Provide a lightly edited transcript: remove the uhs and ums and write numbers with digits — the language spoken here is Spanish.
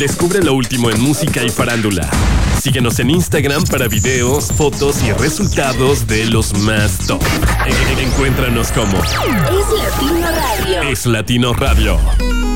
Descubre lo último en música y farándula. Síguenos en Instagram para videos, fotos y resultados de los más top. Encuéntranos como Es Latino Radio. Es Latino Radio.